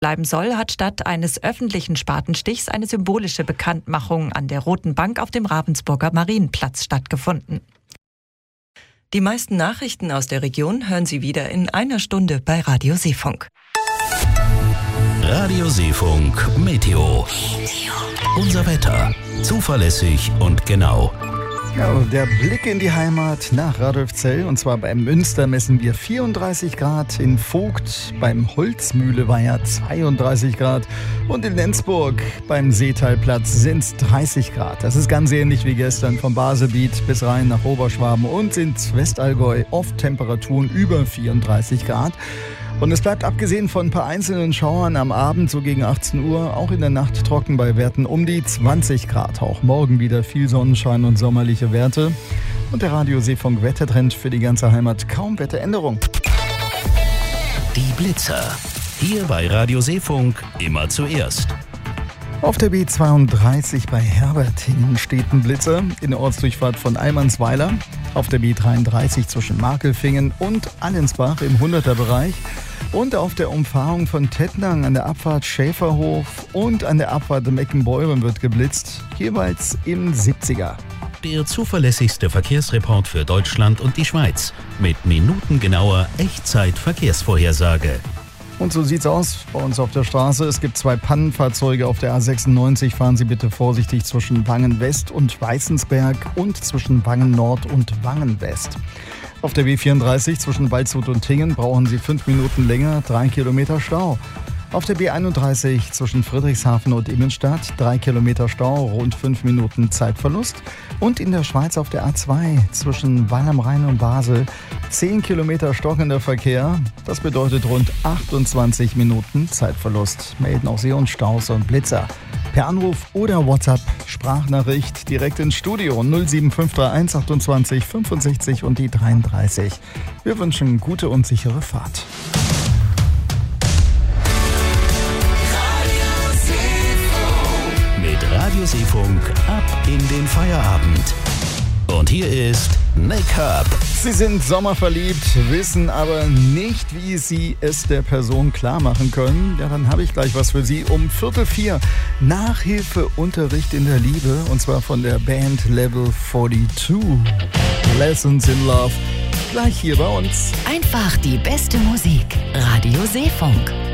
bleiben soll, hat statt eines öffentlichen Spatenstichs eine symbolische Bekanntmachung an der Roten Bank auf dem Ravensburger Marienplatz stattgefunden. Die meisten Nachrichten aus der Region hören Sie wieder in einer Stunde bei Radio Seefunk. Radio Seefunk Meteo. Unser Wetter. Zuverlässig und genau. Ja, der Blick in die Heimat nach Radolfzell, und zwar bei Münster messen wir 34 Grad, in Vogt beim Holzmühleweiher 32 Grad und in Lenzburg beim Seetalplatz sind es 30 Grad. Das ist ganz ähnlich wie gestern vom Baselbiet bis rein nach Oberschwaben und in Westallgäu oft Temperaturen über 34 Grad. Und es bleibt abgesehen von ein paar einzelnen Schauern am Abend, so gegen 18 Uhr, auch in der Nacht trocken bei Werten um die 20 Grad. Auch morgen wieder viel Sonnenschein und sommerliche Werte. Und der Radio Seefunk Wettertrend für die ganze Heimat, kaum Wetteränderung. Die Blitzer. Hier bei Radio Seefunk immer zuerst. Auf der B32 bei Herbertingen steht ein Blitzer in der Ortsdurchfahrt von Allmannsweiler. Auf der B33 zwischen Markelfingen und Allensbach im 100er-Bereich. Und auf der Umfahrung von Tettnang an der Abfahrt Schäferhof und an der Abfahrt Meckenbeuren wird geblitzt, jeweils im 70er. Der zuverlässigste Verkehrsreport für Deutschland und die Schweiz mit minutengenauer Echtzeit-Verkehrsvorhersage. Und so sieht's aus bei uns auf der Straße. Es gibt 2 Pannenfahrzeuge auf der A96. Fahren Sie bitte vorsichtig zwischen Wangen West und Weißensberg und zwischen Wangen Nord und Wangen West. Auf der B34 zwischen Waldshut und Tingen brauchen Sie 5 Minuten länger, 3 Kilometer Stau. Auf der B31 zwischen Friedrichshafen und Immenstadt 3 Kilometer Stau, rund 5 Minuten Zeitverlust. Und in der Schweiz auf der A2 zwischen Weil am Rhein und Basel 10 Kilometer stockender Verkehr. Das bedeutet rund 28 Minuten Zeitverlust. Melden auch Sie uns Staus und Blitzer. Per Anruf oder WhatsApp Sprachnachricht direkt ins Studio 07531 28 65 und die 33. Wir wünschen gute und sichere Fahrt. Radio Seefunk ab in den Feierabend. Und hier ist Nick Hub. Sie sind sommerverliebt, wissen aber nicht, wie Sie es der Person klar machen können. Ja, dann habe ich gleich was für Sie. Um 3:45 Nachhilfeunterricht in der Liebe, und zwar von der Band Level 42. Lessons in Love. Gleich hier bei uns. Einfach die beste Musik. Radio Seefunk.